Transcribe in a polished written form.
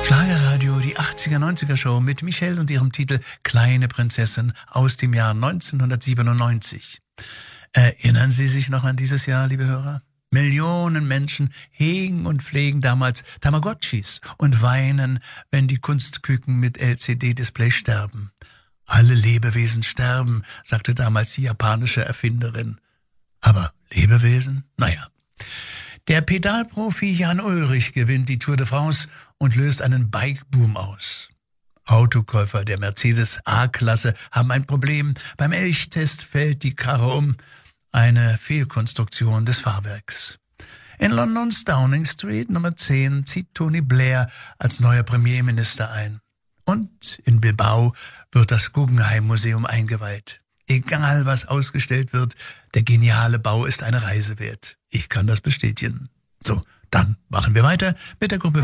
Schlagerradio, die 80er-90er Show mit Michelle und ihrem Titel Kleine Prinzessin aus dem Jahr 1997. Erinnern Sie sich noch an dieses Jahr, liebe Hörer? Millionen Menschen hegen und pflegen damals Tamagotchis und weinen, wenn die Kunstküken mit LCD-Display sterben. Alle Lebewesen sterben, sagte damals die japanische Erfinderin. Aber Lebewesen? Naja. Der Pedalprofi Jan Ullrich gewinnt die Tour de France und löst einen Bike-Boom aus. Autokäufer der Mercedes A-Klasse haben ein Problem. Beim Elchtest fällt die Karre um. Eine Fehlkonstruktion des Fahrwerks. In Londons Downing Street Nummer 10 zieht Tony Blair als neuer Premierminister ein. Und in Bilbao wird das Guggenheim Museum eingeweiht. Egal was ausgestellt wird, der geniale Bau ist eine Reise wert. Ich kann das bestätigen. So, dann machen wir weiter mit der Gruppe